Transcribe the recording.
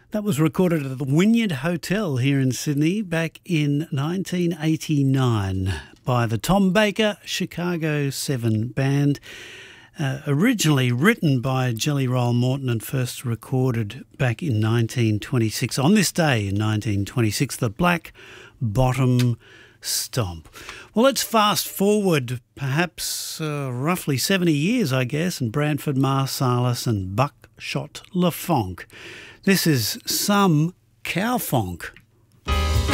That was recorded at the Wynyard Hotel here in Sydney back in 1989 by the Tom Baker Chicago 7 Band. Originally written by Jelly Roll Morton and first recorded back in 1926. On this day in 1926, the Black Bottom Stomp. Well, let's fast forward perhaps roughly 70 years, I guess, and Branford Marsalis and Buckshot LaFonk. This is Some Cowfonk.